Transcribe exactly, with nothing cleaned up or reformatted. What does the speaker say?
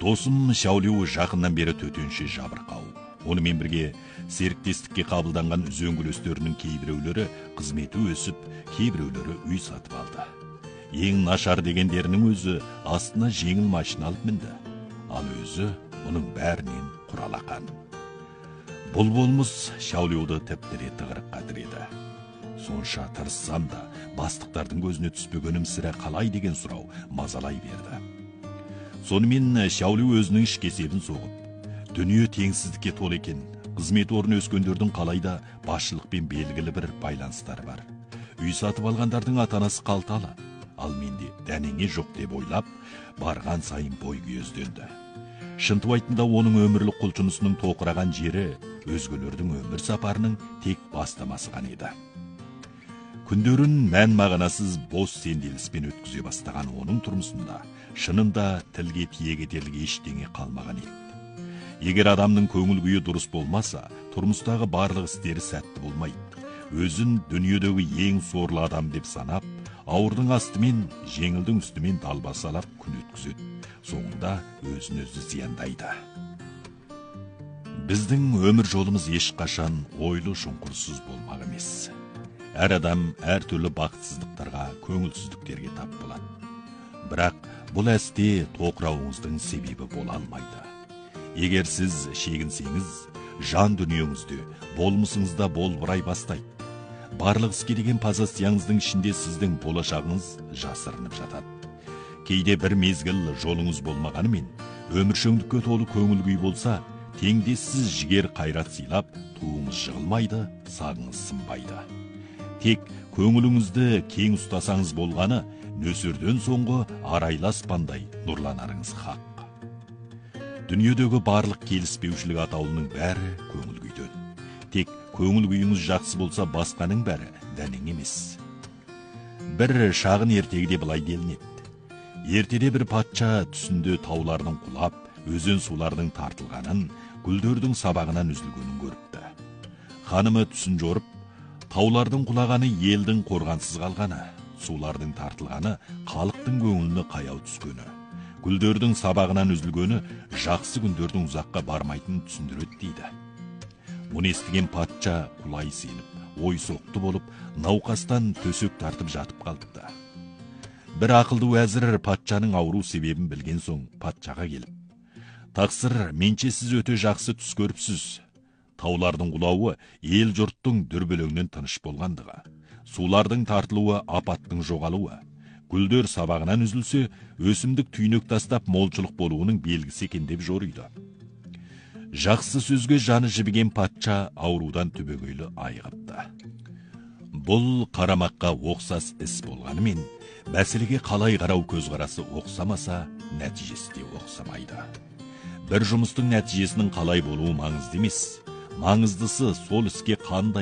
Досым Шаулю жақыннан бері төтенше жабырқау. Онымен бірге серіктестікке қабылданған үзеңгілестерінің кейбіреулері қызметі өсіп, кейбіреулері үй сатып алды. Ең нашар дегендерінің өзі астына жеңіл машина алып мінді. Ал өзі мұның бәрінен құралақан. Бұл болмыс Шаулюды тіптіре тығырыққа тіреді. Сонша тырыссам да, бастықтардың көзіне түспегенім сірә қалай деген сұрау мазалай берді. Сонымен Шаулю өзінің іш кесебін соғып, дүние теңсіздікке толы екен, қызмет орны өскендердің қалайда басшылықпен белгілі бір байланыстары бар. Үй сатып алғандардың ата-анасы қалталы, ал менде дәнеңе жоқ деп ойлап, барған сайын бой көзденді. Шынтуайтында оның өмірлік құлшынысының тоқыраған жері өзгелердің өмір сапарының тек бастамасы ғана еді. Күндерін мән мағынасыз бос сенделіспен өткізе бастаған оның тұрмысында шынында тілге тиек етерлік ештеңе қалмаған еді. Егер адамның көңіл күйі дұрыс болмаса, тұрмыстағы барлық істері сәтті болмайды. Өзін дүниедегі ең сорлы адам деп санап, ауырдың астымен, жеңілдің үстімен далбасалап күн өткізеді. Соңында өзін өзі зияндайды. Біздің өмір жолымыз ешқашан ойлы шұңқырсыз болмақ емес. Әр адам әр түрлі бақытсыздықтарға, көңілсіздіктерге тап болады. Бірақ бұл әсте тоқырауыңыздың себебі бола алмайды. Егер сіз шегінсеңіз, жан дүниеңізде, болмысыңызда болбырай бастайды. Барлық іске деген позицияңыздың ішінде сіздің болашағыңыз жасырынып жатады. Кейде бір мезгіл жолыңыз болмағанымен, өміршеңдікке толы көңіл күй болса, теңдессіз жігер қайрат сыйлап, туыңыз жығылмайды, сағыңыз сынбайды. Тек көңіліңізді кең ұстасаңыз болғаны, нөсерден соңғы арайлы аспандай нұрланарыңыз хақ. Дүниедегі барлық келіспеушілік атаулының бәрі көңіл күйден. Тек көңіл күйіңіз жақсы болса, басқаның бәрі дәнең емес. Бір шағын ертегіде былай делінеді. Ертеде бір патша түсінде таулардың құлап, өзен сулардың тартылғанын, гүлдердің сабағынан үзілгенін көріпті. Ханымы түсін жорып, таулардың құлағаны елдің қорғансыз қалғаны, сулардың тартылғаны халықтың көңіліне қаяу түскені, гүлдердің сабағынан үзілгені жақсы күндердің ұзаққа бармайтынын түсіндіреді дейді. Мұны естіген патша құлай сеніп, ой соқты болып, науқастан төсек тартып жатып қалыпты. Бір ақылды уәзір патшаның ауру себебін білген соң патшаға келіп: «Тақсыр, менше сіз өте жақсы түс көріпсіз. Таулардың құлауы ел жұрттың дүрбелеңнен тыныш болғандығы, сулардың тартылуы апаттың жоғалуы, гүлдер сабағынан үзілсе, өсімдік түйнек тастап молшылық болуының белгісі екен» деп жориды. Жақсы сөзге жаны жібіген патша аурудан түбегейлі айығыпты. Бұл қарамаққа оқсас іс болғанымен, мәселеге қалай қарау көзқарасы оқсамаса, нәтижесі де оқсамайды. Бір жұмыстың нәтижесінің қалай болуы маңызды емес, маңыздысы сол іске қандай